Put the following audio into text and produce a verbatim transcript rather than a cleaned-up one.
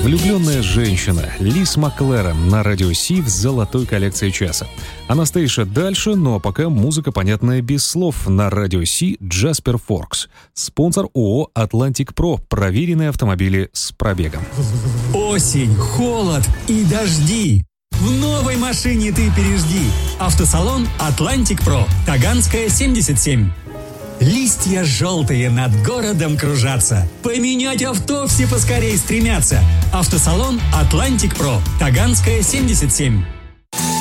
Влюбленная женщина Лиз Макларен на радио Си в золотой коллекции часа. Анастейша дальше, но пока музыка, понятная без слов. На радио Си Джаспер Форкс. Спонсор ООО «Атлантик Про». Проверенные автомобили с пробегом. Осень, холод и дожди. В новой машине ты пережди. Автосалон «Атлантик Про». Таганская, семьдесят семь. Листья желтые над городом кружатся. Поменять авто все поскорей стремятся. Автосалон «Атлантик Про». Таганская, семьдесят семь.